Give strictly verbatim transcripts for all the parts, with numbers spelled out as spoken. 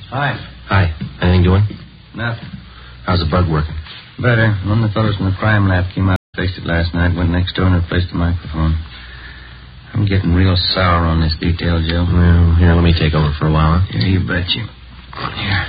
Hi. Hi. Anything doing? Nothing. How's the bug working? Better. One of the fellows from the crime lab came out and fixed it last night, went next door and replaced the microphone. I'm getting real sour on this detail, Joe. Well, here, let me take over for a while, huh? Yeah, you bet you. Here.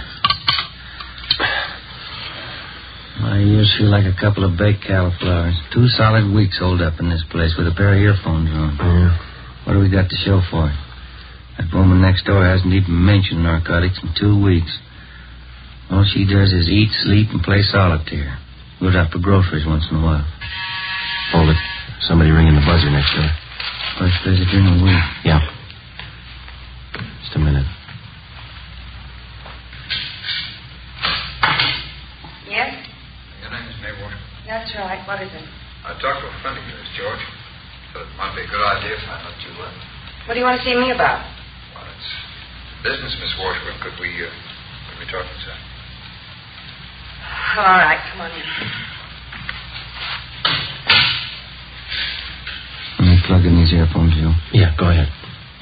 My ears feel like a couple of baked cauliflowers. Two solid weeks holed up in this place with a pair of earphones on. Yeah. What do we got to show for it? That woman next door hasn't even mentioned narcotics in two weeks. All she does is eat, sleep, and play solitaire. Goes out for groceries once in a while. Hold it. Somebody ringing the buzzer next door. First visitor in a week. Yeah. Just a minute. Yes? Your name is May Washington. That's right. What is it? I talked to a friend of yours, George. Thought it might be a good idea if I let you uh What do you want to see me about? Well, it's business, Miss Washington. Could we, uh, could we talk inside? All right. Come on in. Let me plug in these earphones, Joe. Yeah, go ahead.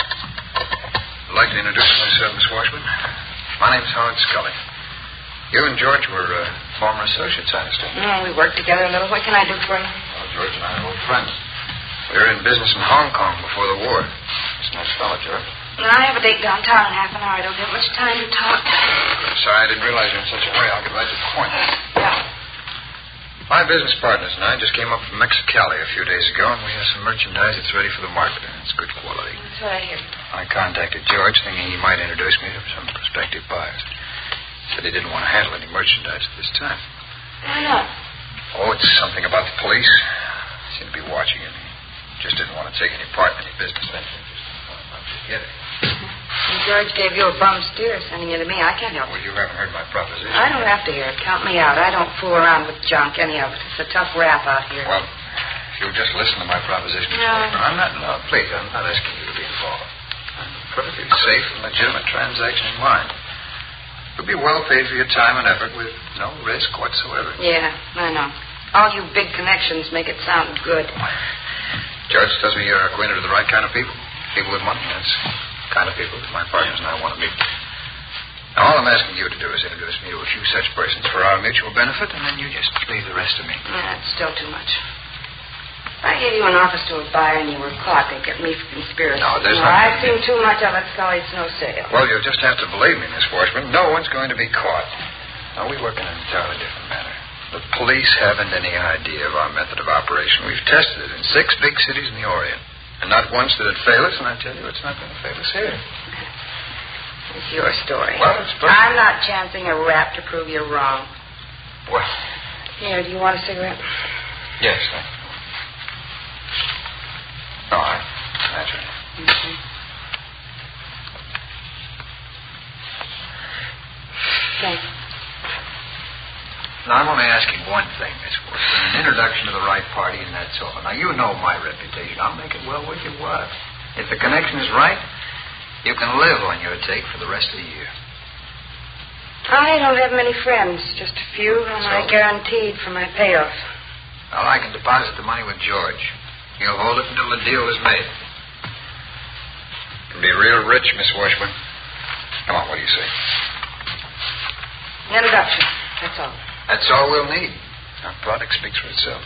I'd like to introduce myself, Miss Washington. My name's Howard Scully. You and George were uh, former associates, I understand. Mm, we worked together a little. What can I do for you? Well, George and I are old friends. We were in business in Hong Kong before the war. It's a nice fellow, George. No, I have a date downtown in half an hour. I don't get much time to talk. I'm sorry I didn't realize you were in such a hurry. I'll get right to the point. Yeah. My business partners and I just came up from Mexicali a few days ago, and we have some merchandise that's ready for the market, and it's good quality. That's what I hear. I contacted George, thinking he might introduce me to some prospective buyers. Said he didn't want to handle any merchandise at this time. Why not? Oh, it's something about the police. They seem to be watching him. He just didn't want to take any part in any business venture. Just wanted to get it. And George gave you a bum steer sending it to me. I can't help Well, it. you haven't heard my proposition. I don't have to hear it. Count me out. I don't fool around with junk, any of it. It's a tough rap out here. Well, if you'll just listen to my proposition, Miss No. Washington. I'm not, no, please, I'm not asking you to be involved. I'm a perfectly safe and legitimate transaction in mind. You'll be well paid for your time and effort with no risk whatsoever. Yeah, I know. All you big connections make it sound good. George tells me you're acquainted with the right kind of people. People with money. That's the kind of people that my partners and I want to meet. Now, all I'm asking you to do is introduce me to a few such persons for our mutual benefit, and then you just leave the rest to me. Yeah, it's still too much. If I gave you an office to a buyer and you were caught, they'd get me for conspiracy. No, there's no, not I've gonna seen too much of it, Scully. It's no sale. Well, you'll just have to believe me, Miss Washburn. No one's going to be caught. Now, we work in an entirely different manner. The police haven't any idea of our method of operation. We've tested it in six big cities in the Orient. And not once did it fail us, and I tell you, it's not going to fail us here. It's your story. Well, it's perfect. I'm not chancing a rap to prove you're wrong. Well, Here, do you want a cigarette? yes, I... No, I... That's right. Okay. Thanks. Now, I'm only asking one thing, Miss Washburn. An introduction to the right party, and that's all. Now, you know my reputation. I'll make it well worth your while. If the connection is right, you can live on your take for the rest of the year. I don't have many friends. Just a few, and So? I guaranteed for my payoff. Well, I can deposit the money with George. He'll hold it until the deal is made. You'll be real rich, Miss Washburn. Come on, what do you say? An introduction. That's all. That's all we'll need. Our product speaks for itself.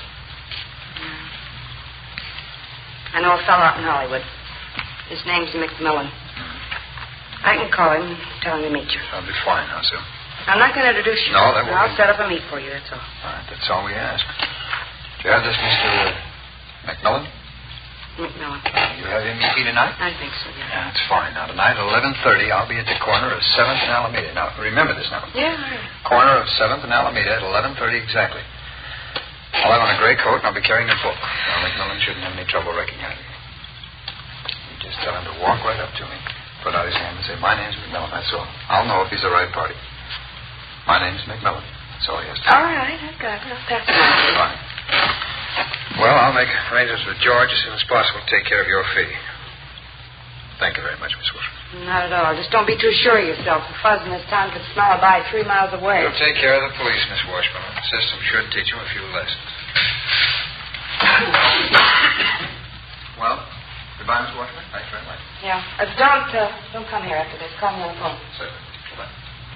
I know a fellow out in Hollywood. His name's McMillan. I can call him and tell him to meet you. That'll be fine, how so? I'm not going to introduce you. No, that won't I'll be- set up a meet for you, that's all. All right, that's all we ask. Do you have this, Mister McMillan? McMillan. You have him meet me tonight? I think so, yeah. Yeah, that's fine. Now, tonight at eleven thirty, I'll be at the corner of seventh and Alameda. Now, remember this now. Yeah, all right. Corner of seventh and Alameda at eleven thirty exactly. I'll have on a gray coat, and I'll be carrying a book. Now, McMillan shouldn't have any trouble recognizing me. You just tell him to walk right up to me, put out his hand, and say, "My name's McMillan," that's all. I'll know if he's the right party. My name's McMillan. That's all he has to say. All right, I've got it. I'll pass it on. Fine. Well, I'll make arrangements with George as soon as possible to take care of your fee. Thank you very much, Miss Wilson. Not at all. Just don't be too sure of yourself. The fuzz in this town could smell a bite three miles away. You'll take care of the police, Miss Washburn. The system should teach you a few lessons. Well, goodbye, Miss Washburn. Thanks very much. Yeah. Uh, don't, uh, don't come here after this. Call me on the phone. Certainly. Goodbye.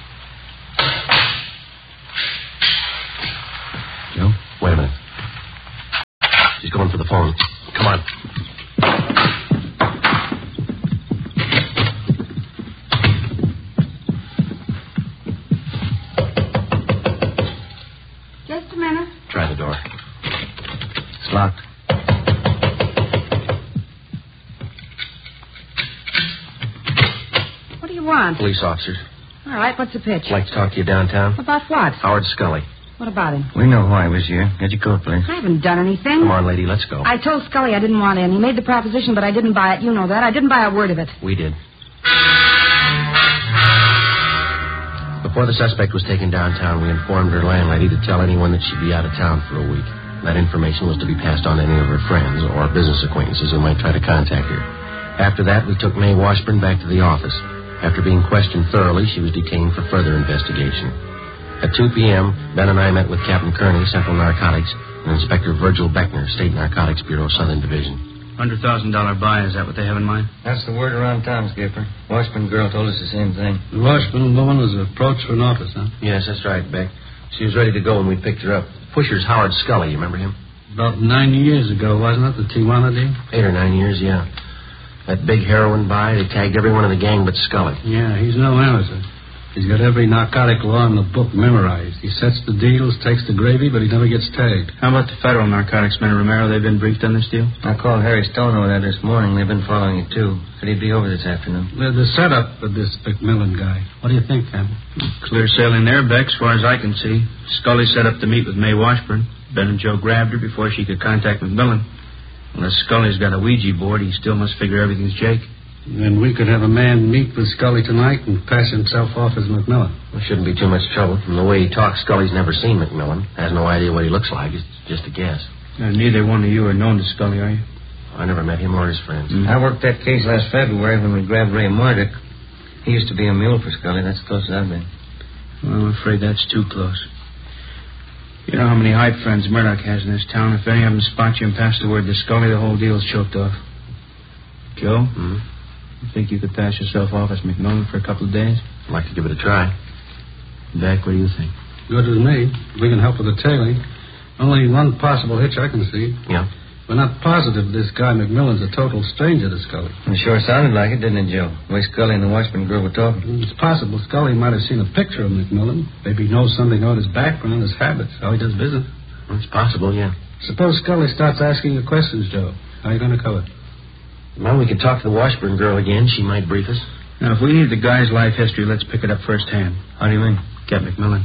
phone. Come on. Just a minute. Try the door. It's locked. What do you want? Police officers. All right, what's the pitch? I'd like to talk to you downtown. About what? Howard Scully. What about him? We know why he was here. Get your coat, please. I haven't done anything. Come on, lady, let's go. I told Scully I didn't want in. He made the proposition, but I didn't buy it. You know that. I didn't buy a word of it. We did. Before the suspect was taken downtown, we informed her landlady to tell anyone that she'd be out of town for a week. That information was to be passed on to any of her friends or business acquaintances who might try to contact her. After that, we took Mae Washburn back to the office. After being questioned thoroughly, she was detained for further investigation. At two p.m., Ben and I met with Captain Kearney, Central Narcotics, and Inspector Virgil Beckner, State Narcotics Bureau, Southern Division. one hundred thousand dollars buy, is that what they have in mind? That's the word around town, Skipper. Washburn girl told us the same thing. The Washburn woman was approached for an office, huh? Yes, that's right, Beck. She was ready to go when we picked her up. Pusher's Howard Scully, you remember him? About nine years ago, wasn't it, the Tijuana deal? Eight or nine years, yeah. That big heroin buy, they tagged everyone in the gang but Scully. Yeah, he's no amateur. He's got every narcotic law in the book memorized. He sets the deals, takes the gravy, but he never gets tagged. How about the federal narcotics men, Romero? They've been briefed on this deal? I called Harry Stone over there this morning. They've been following it, too. Said he'd be over this afternoon. The, the setup of this McMillan guy. What do you think, Campbell? Clear sailing there, Beck, as far as I can see. Scully set up to meet with Mae Washburn. Ben and Joe grabbed her before she could contact McMillan. Unless Scully's got a Ouija board, he still must figure everything's Jake. Then we could have a man meet with Scully tonight and pass himself off as McMillan. Well, shouldn't be too much trouble. From the way he talks, Scully's never seen McMillan. Has no idea what he looks like. It's just a guess. Uh, neither one of you are known to Scully, are you? I never met him or his friends. Mm-hmm. I worked that case last February when we grabbed Ray Murdoch. He used to be a mule for Scully. That's the closest I've been. Well, I'm afraid that's too close. You know how many hype friends Murdoch has in this town. If any of them spot you and pass the word to Scully, the whole deal's choked off. Joe? Mm-hmm. You think you could pass yourself off as McMillan for a couple of days? I'd like to give it a try. Beck, what do you think? Good with me. We can help with the tailing. Only one possible hitch I can see. Yeah? We're not positive this guy McMillan's a total stranger to Scully. It sure sounded like it, didn't it, Joe? The way Scully and the Washburn girl were talking. It's possible Scully might have seen a picture of McMillan. Maybe he knows something about his background, his habits, how he does business. It's possible, yeah. Suppose Scully starts asking you questions, Joe. How are you going to cover it? Well, we could talk to the Washburn girl again. She might brief us. Now, if we need the guy's life history, let's pick it up firsthand. How do you mean? Get McMillan.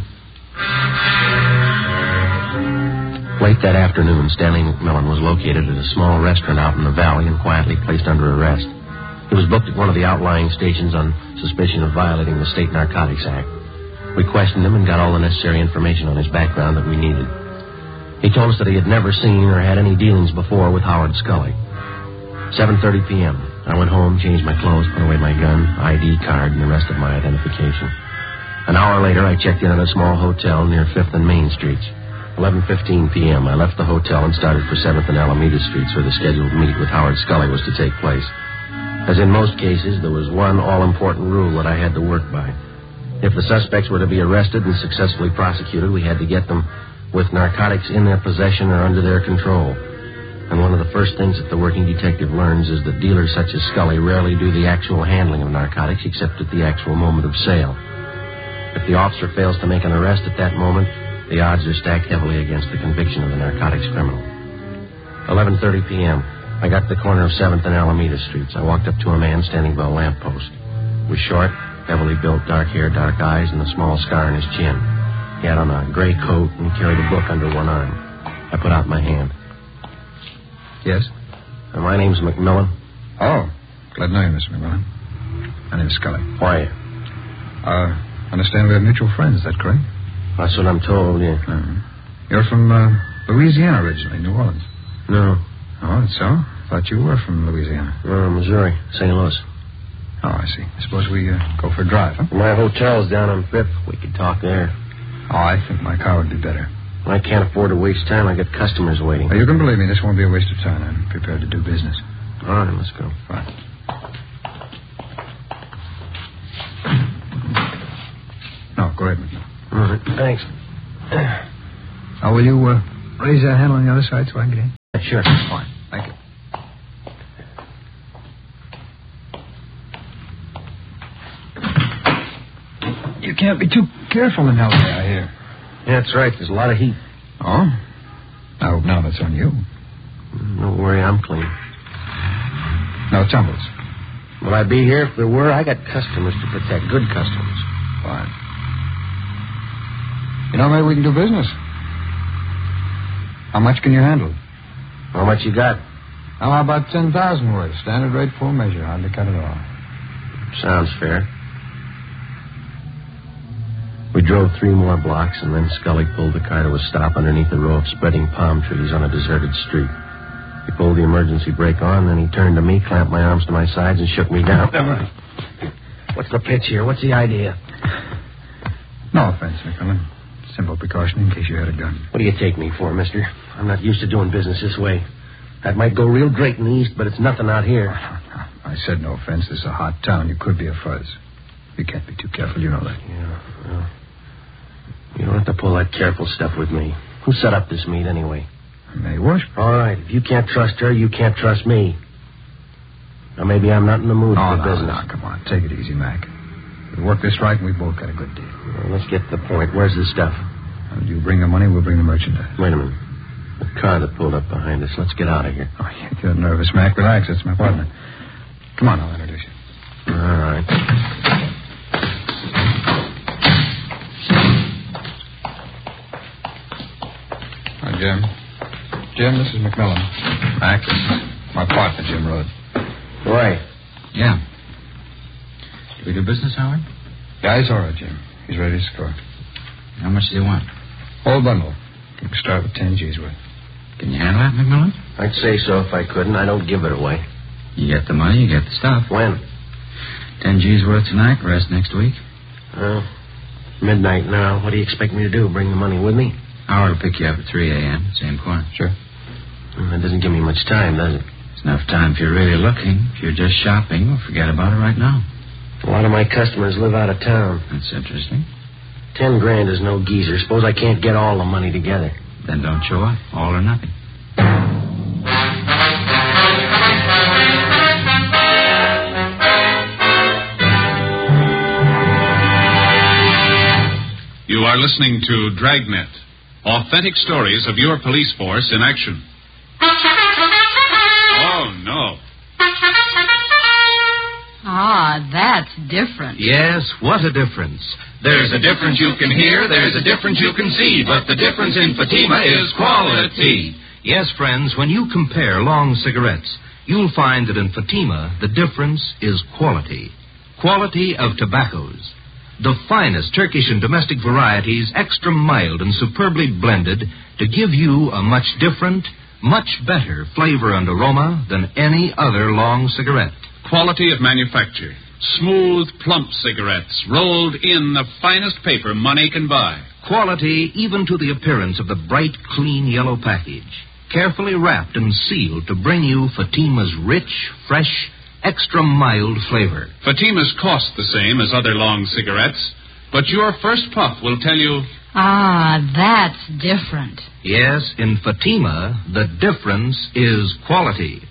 Late that afternoon, Stanley McMillan was located at a small restaurant out in the valley and quietly placed under arrest. He was booked at one of the outlying stations on suspicion of violating the State Narcotics Act. We questioned him and got all the necessary information on his background that we needed. He told us that he had never seen or had any dealings before with Howard Scully. seven thirty p.m. I went home, changed my clothes, put away my gun, I D card, and the rest of my identification. An hour later, I checked in at a small hotel near fifth and Main Streets. eleven fifteen p.m., I left the hotel and started for seventh and Alameda Streets, where the scheduled meet with Howard Scully was to take place. As in most cases, there was one all-important rule that I had to work by. If the suspects were to be arrested and successfully prosecuted, we had to get them with narcotics in their possession or under their control. And one of the first things that the working detective learns is that dealers such as Scully rarely do the actual handling of narcotics except at the actual moment of sale. If the officer fails to make an arrest at that moment, the odds are stacked heavily against the conviction of the narcotics criminal. eleven thirty p.m. I got to the corner of seventh and Alameda Streets. I walked up to a man standing by a lamppost. He was short, heavily built, dark hair, dark eyes, and a small scar on his chin. He had on a gray coat and carried a book under one arm. I put out my hand. Yes? Uh, my name's McMillan. Oh, glad to know you, Mister McMillan. My name's Scully. Why? Uh, understand we have mutual friends, is that correct? That's what I'm told, yeah. Uh, you're from uh, Louisiana originally, New Orleans. No. Oh, that's so? Thought you were from Louisiana. No, Missouri, Saint Louis. Oh, I see. Suppose we uh, go for a drive, huh? My hotel's down on Fifth. We could talk there. Oh, I think my car would be better. I can't afford to waste time. I got customers waiting. Well, you can believe me, this won't be a waste of time. I'm prepared to do business. All right, let's go. Fine. No, go ahead, McMillan. All right, thanks. Now, will you uh, raise that handle on the other side so I can get in? Sure. Fine. Thank you. You can't be too careful in L A, I hear. Yeah, that's right. There's a lot of heat. Oh? I hope now that's on you. Don't worry, I'm clean. No tumbles. Will I be here if there were? I got customers to protect. Good customers. Fine. You know, maybe we can do business. How much can you handle? How much you got? How about ten thousand worth? Standard rate, full measure. Hardly cut it off. Sounds fair. We drove three more blocks, and then Scully pulled the car to a stop underneath a row of spreading palm trees on a deserted street. He pulled the emergency brake on, then he turned to me, clamped my arms to my sides, and shook me down. What's the pitch here? What's the idea? No offense, McMillan. Simple precaution in case you had a gun. What do you take me for, mister? I'm not used to doing business this way. That might go real great in the East, but it's nothing out here. I said no offense. This is a hot town. You could be a fuzz. You can't be too careful. You know that. Yeah, well... You don't have to pull that careful stuff with me. Who set up this meet, anyway? May Washburn. All right. If you can't trust her, you can't trust me. Now, maybe I'm not in the mood oh, for no, business. No, come on. Take it easy, Mac. We work this right, and we both got a good deal. Well, let's get to the point. Where's the stuff? Well, you bring the money, we'll bring the merchandise. Wait a minute. The car that pulled up behind us. Let's get out of here. Oh, you're nervous, Mac. Relax. That's my partner. Come on, I'll introduce you. All right. Hi, Jim. Jim, this is McMillan. Mac, this is my partner, Jim Rhodes. Right. Yeah. Do we do business, Howard? Yeah, he's all right, Jim. He's ready to score. How much do you want? Whole bundle. You can start with ten G's worth. Can you handle that, McMillan? I'd say so if I couldn't. I don't give it away. You get the money, you get the stuff. When? Ten G's worth tonight, rest next week. Well, midnight now. What do you expect me to do? Bring the money with me? Howard will pick you up at three a.m., same point. Sure. Well, that doesn't give me much time, does it? It's enough time if you're really looking. If you're just shopping, well, forget about it right now. A lot of my customers live out of town. That's interesting. Ten grand is no geezer. Suppose I can't get all the money together. Then don't show up. All or nothing. You are listening to Dragnet, authentic stories of your police force in action. Oh, no. Ah, that's different. Yes, what a difference. There's a difference you can hear, there's a difference you can see, but the difference in Fatima is quality. Yes, friends, when you compare long cigarettes, you'll find that in Fatima, the difference is quality. Quality of tobaccos. The finest Turkish and domestic varieties, extra mild and superbly blended to give you a much different, much better flavor and aroma than any other long cigarette. Quality of manufacture. Smooth, plump cigarettes rolled in the finest paper money can buy. Quality even to the appearance of the bright, clean yellow package. Carefully wrapped and sealed to bring you Fatima's rich, fresh, extra mild flavor. Fatima's cost the same as other long cigarettes, but your first puff will tell you... Ah, that's different. Yes, in Fatima, the difference is quality.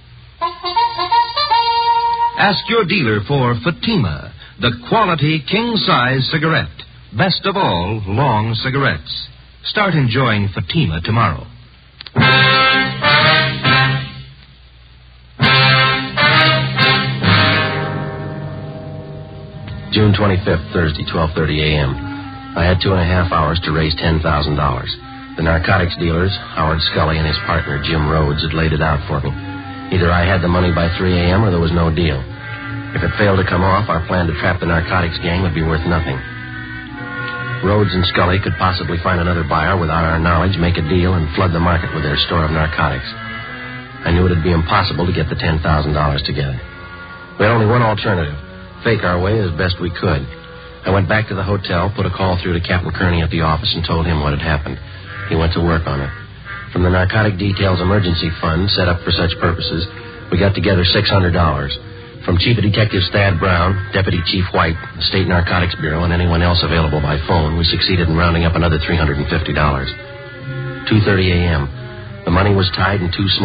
Ask your dealer for Fatima, the quality king-size cigarette. Best of all, long cigarettes. Start enjoying Fatima tomorrow. June twenty-fifth, Thursday, twelve thirty a.m. I had two and a half hours to raise ten thousand dollars. The narcotics dealers, Howard Scully and his partner, Jim Rhodes, had laid it out for me. Either I had the money by three a.m. or there was no deal. If it failed to come off, our plan to trap the narcotics gang would be worth nothing. Rhodes and Scully could possibly find another buyer without our knowledge, make a deal, and flood the market with their store of narcotics. I knew it would be impossible to get the ten thousand dollars together. We had only one alternative. Fake our way as best we could. I went back to the hotel, put a call through to Captain Kearney at the office, and told him what had happened. He went to work on it. From the Narcotic Details Emergency Fund, set up for such purposes, we got together six hundred dollars. From Chief of Detectives Thad Brown, Deputy Chief White, the State Narcotics Bureau, and anyone else available by phone, we succeeded in rounding up another three hundred fifty dollars. two thirty a.m. The money was tied in two small